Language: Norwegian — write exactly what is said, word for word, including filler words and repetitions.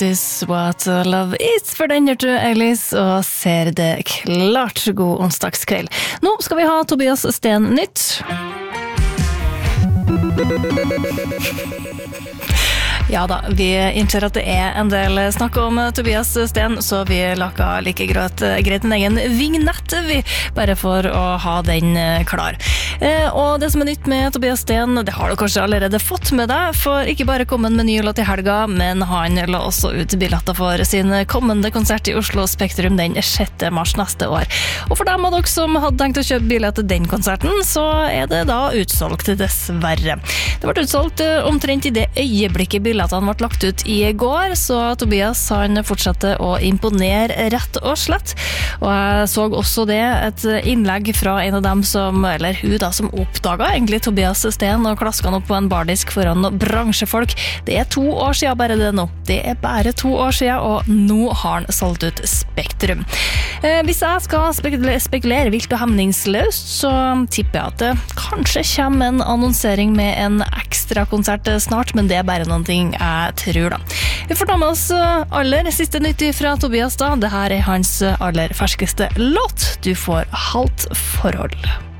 This What Love Is, for den hørte Alice og ser det klart. God onsdagskveld. Nå skal vi ha Tobias Sten nytt. Ja da, vi innser at det er en del snakk om Tobias Sten, så vi lager like greit, greit en egen vignett, vi, bare for å ha den klar. Eh, og det som er nytt med Tobias Sten, det har du kanskje allerede fått med deg, for ikke bare kom han med ny låt i helga, men han la også ut billetter for sin kommende konsert i Oslo Spektrum den sjette mars neste år. Og for dem av dere som hadde tenkt å kjøpe billett til den konserten, så er det da utsolgt, dessverre. Det ble utsolgt omtrent i det øyeblikket billettene ble lagt ut i går, så Tobias han fortsatte å imponere rett og slett. Og jeg så også det, et innlegg fra en av dem som, eller hun da, som oppdaget egentlig Tobias Sten og klasket han opp på en bardisk foran bransjefolk. Det er to år siden bare det nå. Det er bare to år siden, og nå har han solgt ut Spektrum. Eh, hvis jeg skal spekulere, spekulere vilt og hemningsløst, så tipper jeg at det kanskje kommer en annonsering med en ekstra konsert snart, men det er bare noen ting jeg tror da. Vi får ta med oss aller siste nytt fra Tobias da. Det her er hans aller ferskeste låt. Du får halvt forhold.